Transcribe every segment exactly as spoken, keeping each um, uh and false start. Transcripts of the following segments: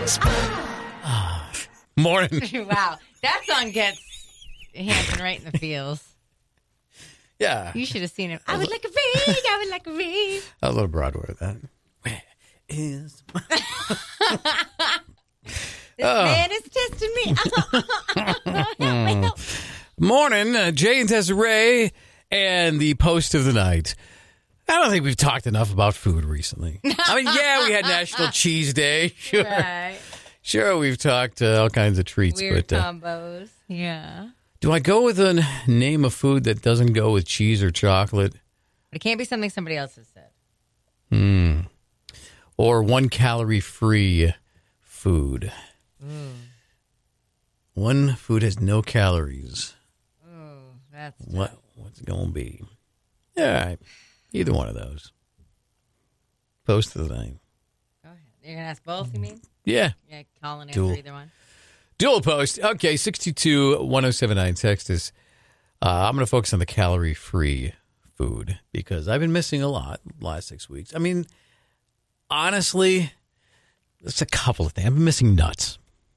Morning. Wow. That song gets Hampton right in the feels. Yeah. You should have seen him. I would like a ring. I would like a ring. A little Broadway with that. Where is my... This oh. man is testing me. Help me, help. Morning, uh, Jay and Desiree, and the post of the night. I don't think we've talked enough about food recently. I mean, yeah, we had National Cheese Day. Sure. Right. Sure, we've talked uh, all kinds of treats. Weird but, uh, combos. Yeah. Do I go with a name of food that doesn't go with cheese or chocolate? It can't be something somebody else has said. Hmm. Or one calorie-free food. Mm. One food has no calories. Oh, that's what? tough. What's it going to be? All right. Either one of those. Post of the night. Go ahead. You're going to ask both, you mean? Yeah. Yeah, call and Dual. answer either one. Dual post. Okay, six two two, one oh seven nine. Text us. Uh, I'm going to focus on the calorie-free food because I've been missing a lot the last six weeks. I mean, honestly, there's a couple of things. I've been missing nuts.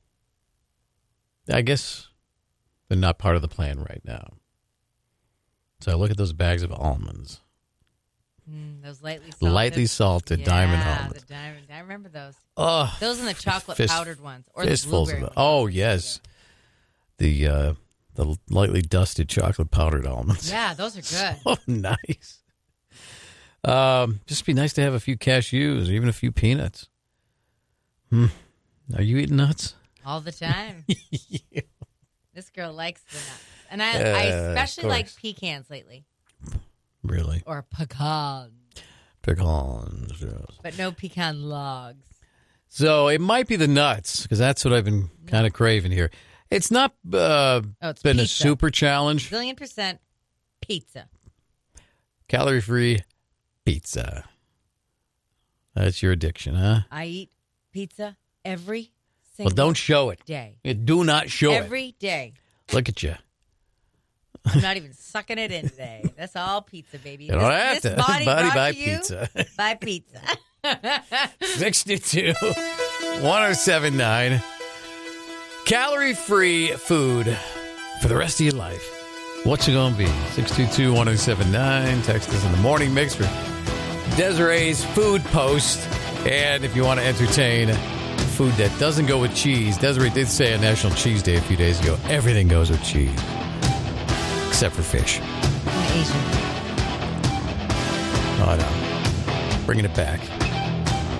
I guess they're not part of the plan right now. So I look at those bags of almonds. Mm, those lightly salted. Lightly salted yeah, diamond almonds. The diamond. I remember those. Oh, those and the chocolate fist, powdered ones. Or fistfuls the of blueberry them. ones. Oh, yes. The, uh, the lightly dusted chocolate powdered almonds. Yeah, those are good. Oh, nice. Um, just be nice to have a few cashews or even a few peanuts. Hmm. Are you eating nuts? All the time. Yeah. This girl likes the nuts. And I, Uh, I especially like pecans lately. Really? Or pecans. Pecans, yes. But no pecan logs. So it might be the nuts, because that's what I've been kind of craving here. It's not uh, oh, it's been pizza. a super challenge. Zillion percent pizza. Calorie-free pizza. That's your addiction, huh? I eat pizza every single Well, don't show it. day. You do not show every it. Every day. Look at you. I'm not even sucking it in today. That's all pizza, baby. You don't this, have this to. Body, Body brought by to you pizza. By pizza. sixty-two, one oh seven nine. Calorie-free food for the rest of your life. What's it going to be? six two two, one oh seven nine. Text us in the morning mix for Desiree's food post. And if you want to entertain food that doesn't go with cheese, Desiree did say on National Cheese Day a few days ago, everything goes with cheese. Except for fish. I'm Asian. Oh, no. Bringing it back.